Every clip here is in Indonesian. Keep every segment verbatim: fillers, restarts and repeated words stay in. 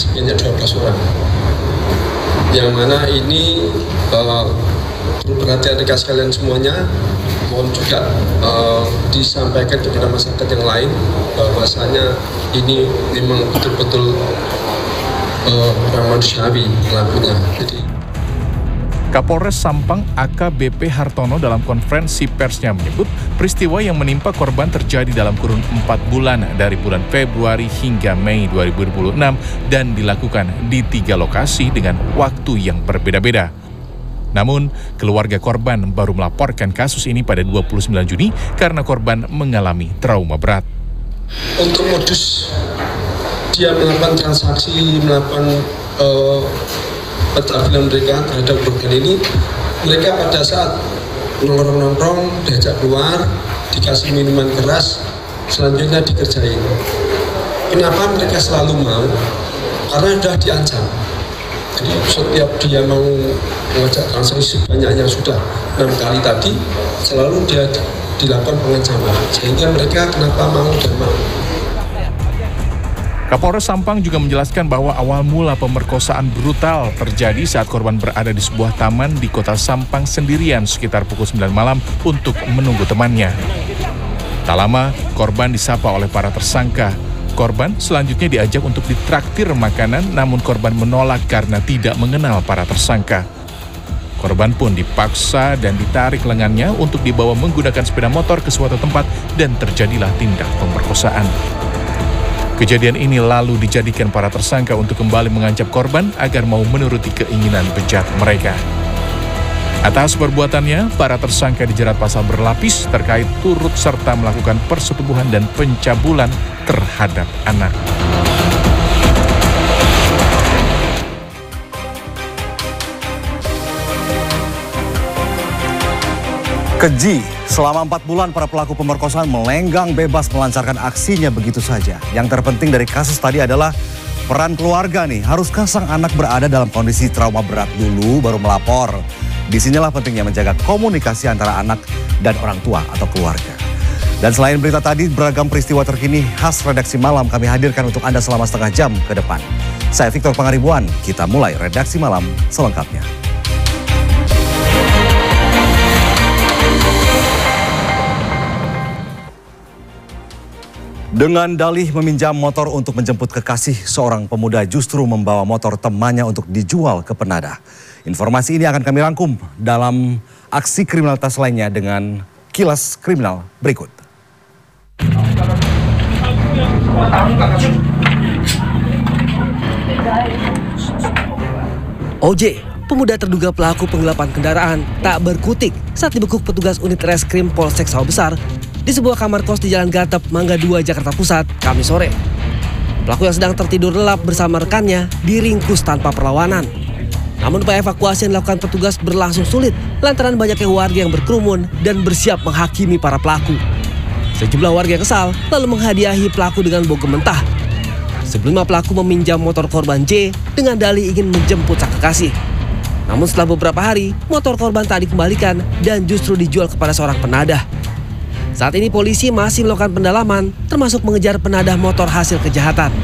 sebanyak dua belas orang. Yang mana ini uh, perlu perhatian rekan sekalian semuanya, mohon juga uh, disampaikan kepada masyarakat yang lain bahwasanya ini memang betul-betul uh, orang manusiawi pelakunya. Jadi Kapolres Sampang A K B P Hartono dalam konferensi persnya menyebut peristiwa yang menimpa korban terjadi dalam kurun empat bulan dari bulan Februari hingga Mei dua ribu dua puluh enam dan dilakukan di tiga lokasi dengan waktu yang berbeda-beda. Namun, keluarga korban baru melaporkan kasus ini pada dua puluh sembilan Juni karena korban mengalami trauma berat. Untuk modus dia melakukan transaksi, melakukan uh, pencabulan mereka terhadap korban ini, mereka pada saat nongkrong-nongkrong, diajak keluar, dikasih minuman keras, selanjutnya dikerjain. Kenapa mereka selalu mau? Karena sudah diancam. Jadi setiap dia mau mengajak transaksi sebanyak yang sudah enam kali tadi, selalu dia dilakukan pengancaman. Sehingga mereka kenapa mau dan mau. Kapolres Sampang juga menjelaskan bahwa awal mula pemerkosaan brutal terjadi saat korban berada di sebuah taman di kota Sampang sendirian sekitar pukul sembilan malam untuk menunggu temannya. Tak lama, korban disapa oleh para tersangka. Korban selanjutnya diajak untuk ditraktir makanan, namun korban menolak karena tidak mengenal para tersangka. Korban pun dipaksa dan ditarik lengannya untuk dibawa menggunakan sepeda motor ke suatu tempat dan terjadilah tindak pemerkosaan. Kejadian ini lalu dijadikan para tersangka untuk kembali mengancam korban agar mau menuruti keinginan bejat mereka. Atas perbuatannya, para tersangka dijerat pasal berlapis terkait turut serta melakukan persetubuhan dan pencabulan terhadap anak. Keji, selama empat bulan para pelaku pemerkosaan melenggang bebas melancarkan aksinya begitu saja. Yang terpenting dari kasus tadi adalah peran keluarga nih. Haruskah sang anak berada dalam kondisi trauma berat dulu baru melapor? Disinilah pentingnya menjaga komunikasi antara anak dan orang tua atau keluarga. Dan selain berita tadi, beragam peristiwa terkini khas Redaksi Malam kami hadirkan untuk Anda selama setengah jam ke depan. Saya Victor Pangaribuan, kita mulai Redaksi Malam selengkapnya. Dengan dalih meminjam motor untuk menjemput kekasih, seorang pemuda justru membawa motor temannya untuk dijual ke penadah. Informasi ini akan kami rangkum dalam aksi kriminalitas lainnya dengan kilas kriminal berikut. O J, pemuda terduga pelaku penggelapan kendaraan, tak berkutik saat dibekuk petugas unit reskrim Polsek Sawah Besar di sebuah kamar kos di Jalan Gatep, Mangga dua, Jakarta Pusat, Kamis sore. Pelaku yang sedang tertidur lelap bersama rekannya diringkus tanpa perlawanan. Namun upaya evakuasi yang dilakukan petugas berlangsung sulit lantaran banyaknya warga yang berkerumun dan bersiap menghakimi para pelaku. Sejumlah warga kesal lalu menghadiahi pelaku dengan bogem mentah. Sebelumnya pelaku meminjam motor korban J dengan dalih ingin menjemput sang kekasih. Namun setelah beberapa hari, motor korban tak dikembalikan dan justru dijual kepada seorang penadah. Saat ini polisi masih melakukan pendalaman, termasuk mengejar penadah motor hasil kejahatan.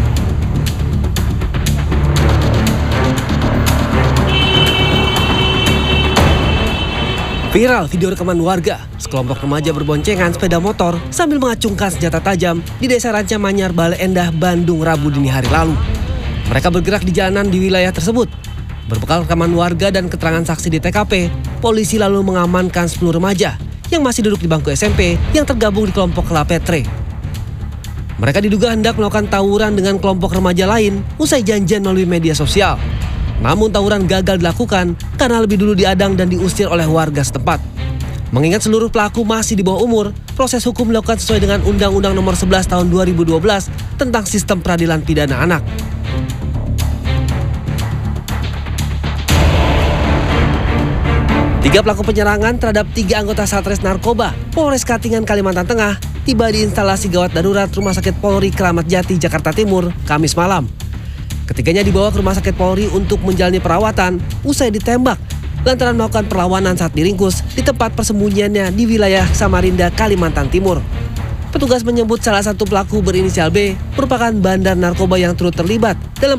Viral video rekaman warga, sekelompok remaja berboncengan sepeda motor sambil mengacungkan senjata tajam di Desa Ranca Manyar, Bale Endah, Bandung, Rabu dini hari lalu. Mereka bergerak di jalanan di wilayah tersebut. Berbekal rekaman warga dan keterangan saksi di T K P, polisi lalu mengamankan sepuluh remaja yang masih duduk di bangku S M P yang tergabung di kelompok Lapetre. Mereka diduga hendak melakukan tawuran dengan kelompok remaja lain usai janjian melalui media sosial. Namun tawuran gagal dilakukan karena lebih dulu diadang dan diusir oleh warga setempat. Mengingat seluruh pelaku masih di bawah umur, proses hukum dilakukan sesuai dengan Undang-Undang Nomor sebelas Tahun dua ribu dua belas tentang Sistem Peradilan Pidana Anak. Tiga pelaku penyerangan terhadap tiga anggota Satres Narkoba Polres Katingan, Kalimantan Tengah tiba di instalasi gawat darurat Rumah Sakit Polri Kramat Jati, Jakarta Timur, Kamis malam. Ketiganya dibawa ke Rumah Sakit Polri untuk menjalani perawatan usai ditembak lantaran melakukan perlawanan saat diringkus di tempat persembunyiannya di wilayah Samarinda, Kalimantan Timur. Petugas menyebut salah satu pelaku berinisial B merupakan bandar narkoba yang turut terlibat dalam